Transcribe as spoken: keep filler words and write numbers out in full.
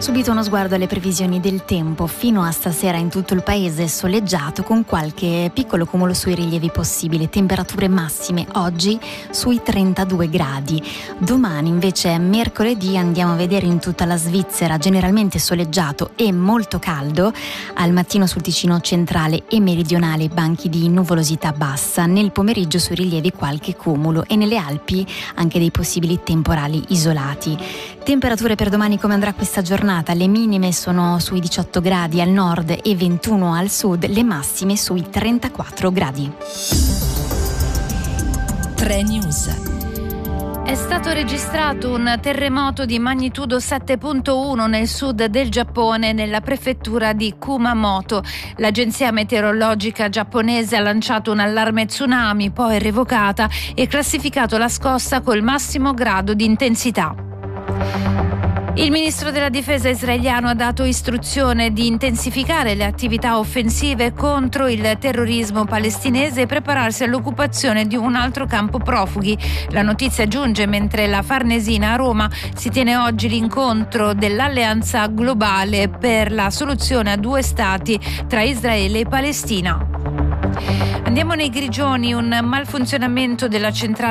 Subito uno sguardo alle previsioni del tempo. Fino a stasera in tutto il paese soleggiato, con qualche piccolo cumulo sui rilievi possibile. Temperature massime oggi sui trentadue gradi. Domani invece, mercoledì, andiamo a vedere in tutta la Svizzera generalmente soleggiato e molto caldo. Al mattino sul Ticino centrale e meridionale banchi di nuvolosità bassa. Nel pomeriggio sui rilievi qualche cumulo e nelle Alpi anche dei possibili temporali isolati. Temperature per domani: come andrà questa giornata? Le minime sono sui diciotto gradi al nord e ventuno al sud, le massime sui trentaquattro gradi. tre News. È stato registrato un terremoto di magnitudo sette virgola uno nel sud del Giappone, nella prefettura di Kumamoto. L'agenzia meteorologica giapponese ha lanciato un allarme tsunami, poi revocata, e classificato la scossa col massimo grado di intensità. Il ministro della difesa israeliano ha dato istruzione di intensificare le attività offensive contro il terrorismo palestinese e prepararsi all'occupazione di un altro campo profughi. La notizia giunge mentre la Farnesina a Roma si tiene oggi l'incontro dell'Alleanza Globale per la soluzione a due stati tra Israele e Palestina. Andiamo nei Grigioni. Un malfunzionamento della centrale